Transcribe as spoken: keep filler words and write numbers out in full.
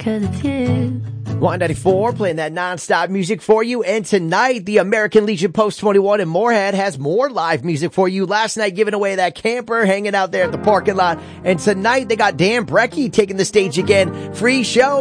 to the tip. one ninety-four playing that nonstop music for you. And tonight, the American Legion Post twenty-one in Moorhead has more live music for you. Last night, giving away that camper, hanging out there at the parking lot. And tonight, they got Dan Brecky taking the stage again. Free show.